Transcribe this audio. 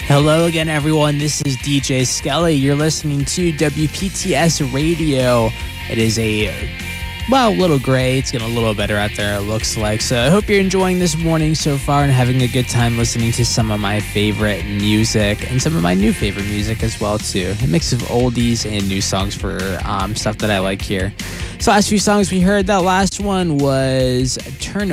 Hello again, everyone. This is DJ Skelly. You're listening to WPTS Radio. It is a little gray. It's getting a little better out there, it looks like. So I hope you're enjoying this morning so far and having a good time listening to some of my favorite music and some of my new favorite music as well, too. A mix of oldies and new songs for stuff that I like here. So last few songs we heard, that last one was Turn